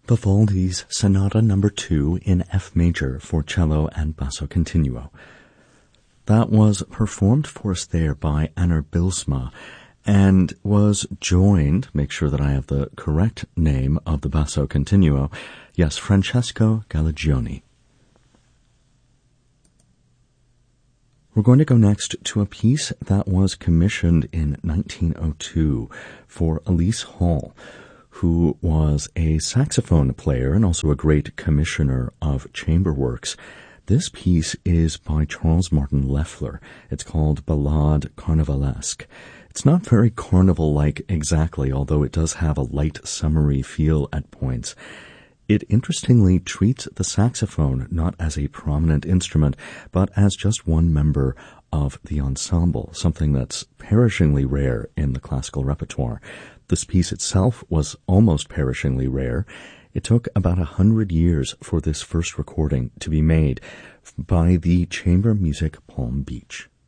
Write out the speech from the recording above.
Vivaldi's Sonata No. 2 in F major for cello and basso continuo. That was performed for us there by Einar Bylsma and was joined, make sure that I have the correct name of the basso continuo, yes, Francesco Galligioni. We're going to go next to a piece that was commissioned in 1902 for Elise Hall, who was a saxophone player and also a great commissioner of chamber works. This piece is by Charles Martin Loeffler. It's called Ballade Carnivalesque. It's not very carnival-like exactly, although it does have a light summery feel at points. It interestingly treats the saxophone not as a prominent instrument, but as just one member of the ensemble, something that's perishingly rare in the classical repertoire. This piece itself was almost perishingly rare. It took about 100 years for this first recording to be made by the Chamber Music Palm Beach.